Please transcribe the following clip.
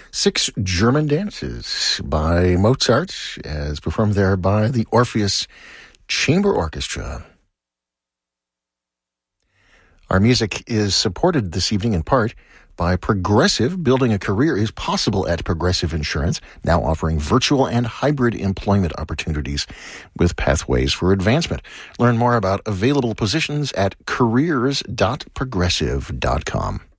Six German Dances by Mozart, as performed there by the Orpheus Chamber Orchestra. Our music is supported this evening in part by Progressive. Building a career is possible at Progressive Insurance, now offering virtual and hybrid employment opportunities with pathways for advancement. Learn more about available positions at careers.progressive.com.